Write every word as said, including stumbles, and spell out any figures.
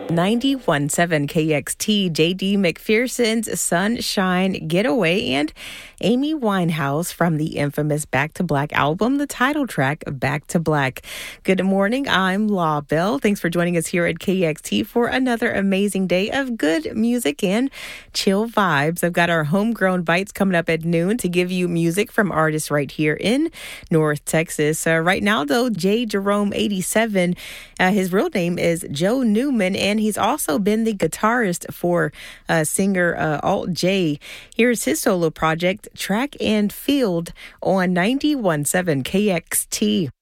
ninety-one point seven K X T, J D McPherson's Sunshine Getaway, and Amy Winehouse from the infamous Back to Black album, the title track, Back to Black. Good morning, I'm La Belle. Thanks for joining us here at K X T for another amazing day of good music and chill vibes. I've got our homegrown bites coming up at noon to give you music from artists right here in North Texas. Uh, right now, though, J. Jerome eighty-seven, uh, his real name is Joe Newman, and he's also been the guitarist for uh, singer uh, Alt J. Here's his solo project, Track and Field, on ninety-one point seven K X T.